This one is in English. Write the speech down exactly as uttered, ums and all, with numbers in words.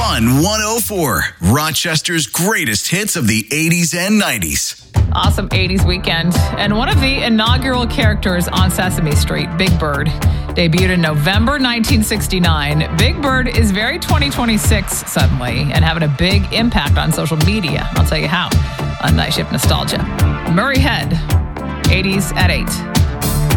Fun one oh four, Rochester's greatest hits of the eighties and nineties. Awesome eighties weekend. And one of the inaugural characters on Sesame Street, Big Bird, debuted in November nineteen sixty-nine. Big Bird is very twenty twenty-six suddenly and having a big impact on social media. I'll tell you how on Night Shift Nostalgia. Murray Head, eighties at eight.